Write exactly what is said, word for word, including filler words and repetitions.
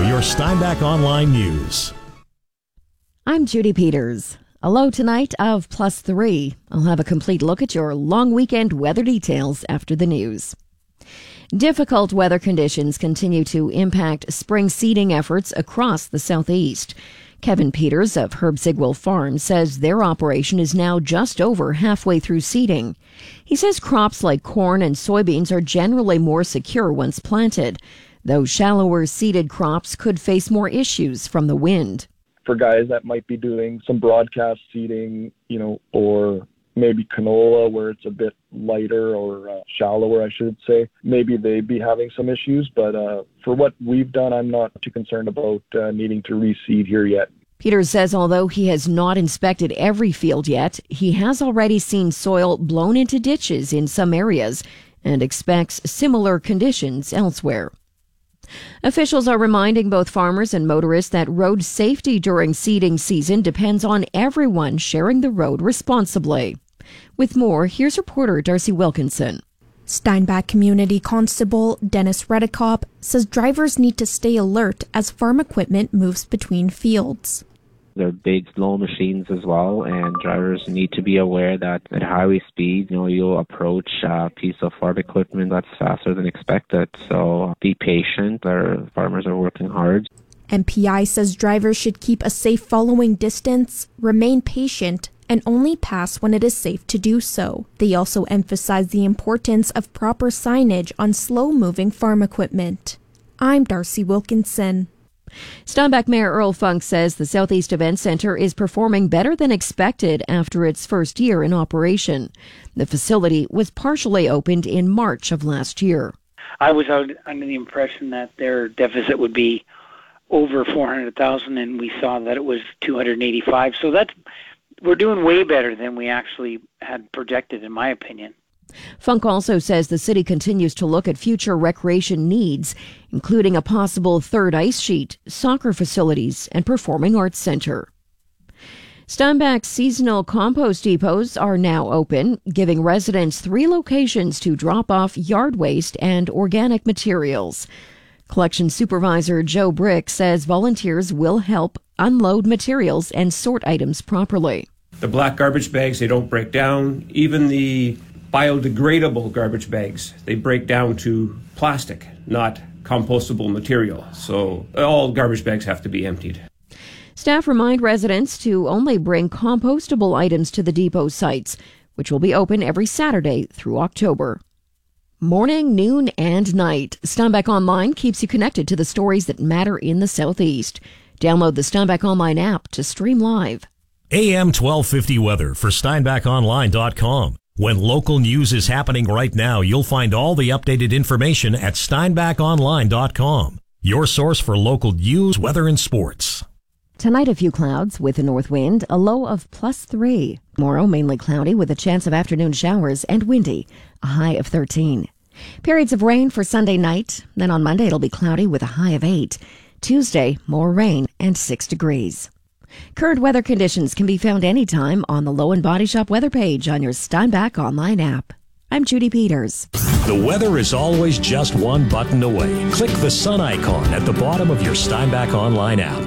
your Steinbach Online News. I'm Judy Peters. A low tonight of plus three. I'll have a complete look at your long weekend weather details after the news. Difficult weather conditions continue to impact spring seeding efforts across the southeast. Kevin Peters of Herb Zigwell Farm says their operation is now just over halfway through seeding. He says crops like corn and soybeans are generally more secure once planted, though shallower seeded crops could face more issues from the wind. For guys that might be doing some broadcast seeding, you know, or maybe canola where it's a bit lighter or uh, shallower, I should say, maybe they'd be having some issues. But uh, for what we've done, I'm not too concerned about uh, needing to reseed here yet. Peters says although he has not inspected every field yet, he has already seen soil blown into ditches in some areas and expects similar conditions elsewhere. Officials are reminding both farmers and motorists that road safety during seeding season depends on everyone sharing the road responsibly. With more, here's reporter Darcy Wilkinson. Steinbach Community Constable Dennis Redekop says drivers need to stay alert as farm equipment moves between fields. They're big, slow machines as well, and drivers need to be aware that at highway speed, you know, you'll approach a piece of farm equipment that's faster than expected. So be patient. Our farmers are working hard. M P I says drivers should keep a safe following distance, remain patient, and only pass when it is safe to do so. They also emphasize the importance of proper signage on slow-moving farm equipment. I'm Darcy Wilkinson. Steinbach Mayor Earl Funk says the Southeast Event Center is performing better than expected after its first year in operation. The facility was partially opened in March of last year. I was out under the impression that their deficit would be over four hundred thousand dollars, and we saw that it was two hundred eighty-five. So that's we're doing way better than we actually had projected, in my opinion. Funk also says the city continues to look at future recreation needs, including a possible third ice sheet, soccer facilities, and performing arts center. Steinbach's seasonal compost depots are now open, giving residents three locations to drop off yard waste and organic materials. Collection Supervisor Joe Brick says volunteers will help unload materials and sort items properly. The black garbage bags, they don't break down. Even the biodegradable garbage bags, they break down to plastic, not compostable material. So all garbage bags have to be emptied. Staff remind residents to only bring compostable items to the depot sites, which will be open every Saturday through October. Morning, noon, and night. Steinbach Online keeps you connected to the stories that matter in the Southeast. Download the Steinbach Online app to stream live. A M twelve fifty weather for Steinbach Online dot com. When local news is happening right now, you'll find all the updated information at Steinbach Online dot com. Your source for local news, weather, and sports. Tonight, a few clouds with a north wind, a low of plus three. Tomorrow, mainly cloudy with a chance of afternoon showers and windy, a high of thirteen. Periods of rain for Sunday night. Then on Monday, it'll be cloudy with a high of eight. Tuesday, more rain and six degrees. Current weather conditions can be found anytime on the Low and Body Shop weather page on your Steinbach Online app. I'm Judy Peters. The weather is always just one button away. Click the sun icon at the bottom of your Steinbach Online app.